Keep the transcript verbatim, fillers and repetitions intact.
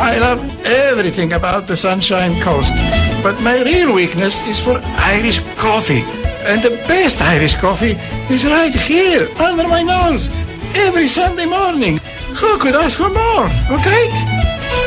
I love everything about the Sunshine Coast, but my real weakness is for Irish coffee. And the best Irish coffee is right here, under my nose, every Sunday morning. Who could ask for more, okay?